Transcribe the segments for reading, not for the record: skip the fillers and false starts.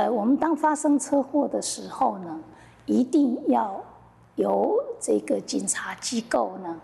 我们当发生车祸的时候呢，一定要由这个警察机构呢，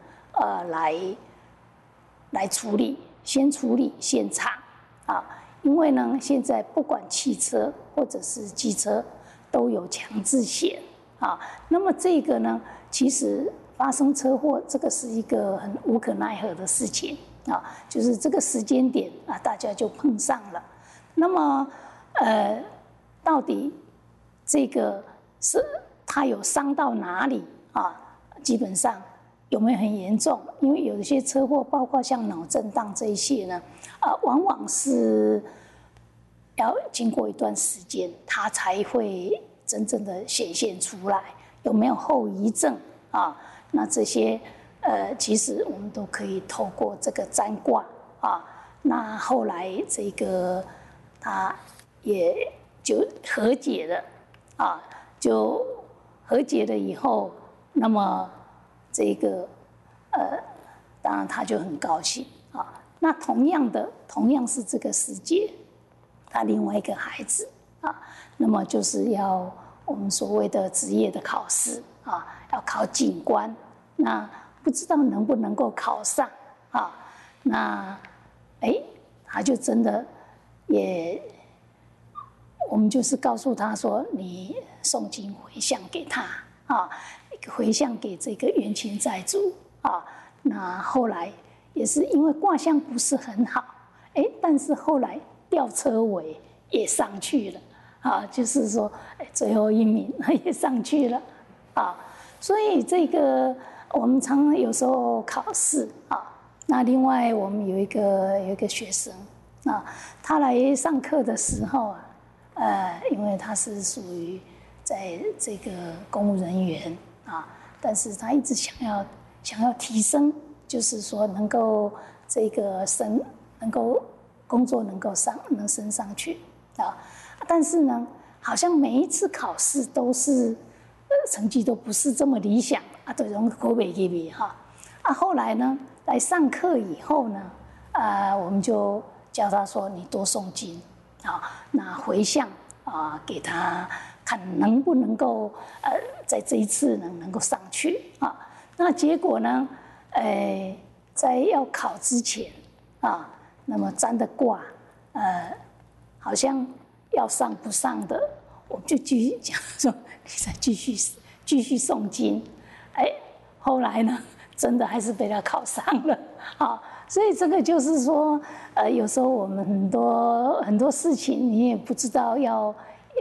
来处理，先处理现场啊。因为呢，现在不管汽车或者是机车都有强制险啊。那么这个呢，其实发生车祸这个是一个很无可奈何的事情啊，就是这个时间点啊，大家就碰上了。那么到底这个是他有伤到哪里啊？基本上有没有很严重？因为有一些车祸，包括像脑震荡这一些呢，往往是要经过一段时间，它才会真正的显现出来，有没有后遗症啊？那这些其实我们都可以透过这个占卦啊。那后来这个他也就和解了啊，就和解了以后，那么这个当然他就很高兴啊。那同样是这个世界，他另外一个孩子啊，那么就是要我们所谓的职业的考试啊，要考警官，那不知道能不能够考上啊？那他就真的也，我们就是告诉他说，你诵经回向给他啊，回向给这个冤亲债主啊。那后来也是因为卦象不是很好，但是后来吊车尾也上去了啊，就是说，最后一名也上去了啊。所以这个我们常常有时候考试啊。那另外我们有一个学生啊，他来上课的时候啊，因为他是属于在这个公务人员啊，但是他一直想要提升，就是说能够这个能够工作能升上去啊，但是呢，好像每一次考试都是成绩都不是这么理想啊，都容易考不进去哈。后来呢，来上课以后呢，我们就教他说，你多诵经啊，那回向啊，给他看能不能够在这一次能够上去啊。那结果呢，在要考之前啊，那么占的卦好像要上不上的，我们就继续讲说，你再继续诵经，后来呢，真的还是被他考上了啊。所以这个就是说，有时候我们很多事情，你也不知道要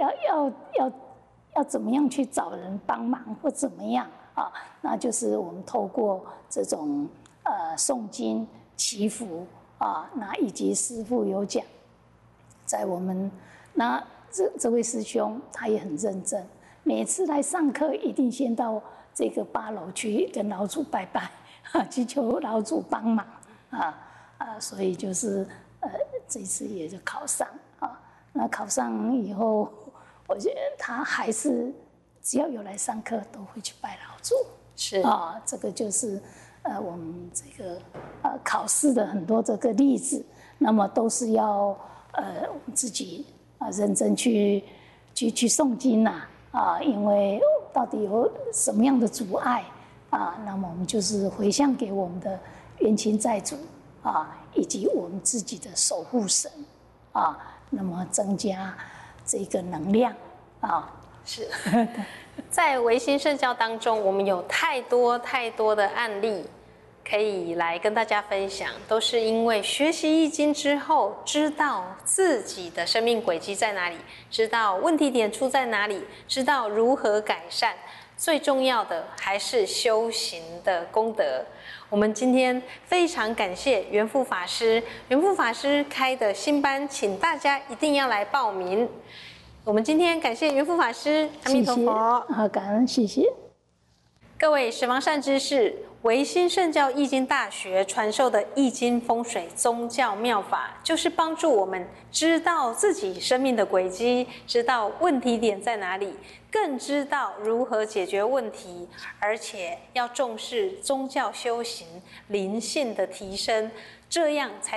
怎么样去找人帮忙或怎么样啊。那就是我们透过这种诵经祈福啊，那以及师父有讲，在我们那这位师兄他也很认真，每次来上课一定先到这个8楼去跟老祖拜拜去求老祖帮忙所以就是这次也就考上啊。那考上以后，我觉得他还是只要有来上课，都会去拜老祖。 是这个就是我们这个考试的很多这个例子，那么都是要我们自己认真去诵经因为到底有什么样的阻碍那么我们就是回向给我们的冤亲债主以及我们自己的守护神那么增加这个能量是在唯心圣教当中，我们有太多的案例可以来跟大家分享，都是因为学习易经之后，知道自己的生命轨迹在哪里，知道问题点出在哪里，知道如何改善。最重要的还是修行的功德。我们今天非常感谢圆福法师，圆福法师开的新班，请大家一定要来报名。我们今天感谢圆福法师，阿弥陀佛。 好，感恩，谢谢。 各位十方善知识，唯心圣教易经大学传授的易经风水宗教妙法，就是帮助我们知道自己生命的轨迹，知道问题点在哪里，更知道如何解决问题，而且要重视宗教修行、灵性的提升，这样才